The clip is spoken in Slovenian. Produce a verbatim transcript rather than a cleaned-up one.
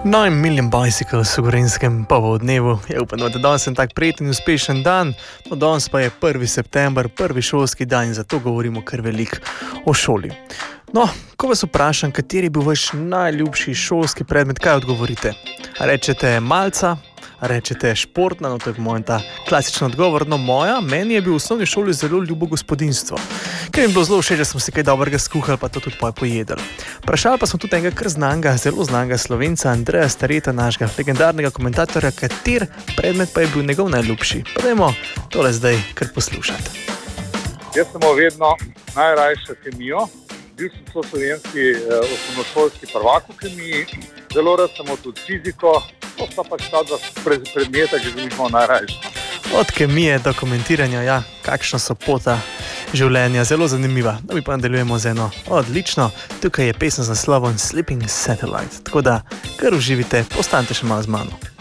nine million bicycles v Gorenjskem popoldnevu. Ja, upam, da danes je tak prijeten in uspešen dan. No, danes pa je prvi september, prvi šolski dan in zato govorimo kar veliko o šoli. No, ko vas vprašam, kateri je bil vaš najljubši šolski predmet, kaj odgovorite? Rečete malca, rečete športna, no to je po mojem ta klasičen odgovor. No, moja, meni je bil v osnovni šoli zelo ljubo gospodinjstvo. Ker mi je bilo zelo všeč, da smo si kaj dobrega skuhali, pa to tudi pojedli. Vprašali pa smo tudi enega kar znanga, zelo znanga Slovenca, Andreja Stareta, našega legendarnega komentatorja, kater predmet pa je bil njegov najljubši. Pa dajmo tole zdaj kar poslušati. Jaz sem imel vedno najrajše kemijo. Bil sem so slovenski eh, osnovnošolski prvak v kemiji. Zelo rad sem tudi fiziko. To sta pač ta dva predmeta, ki sem jih imel najrajše. Od kemije do komentiranja, ja, kakšna so pota življenja, zelo zanimiva. No, mi pa nadaljujemo z eno odlično. Tukaj je pesem z naslovom Sleeping Satellite. Tako da, kar uživite, postanite še malo z mano.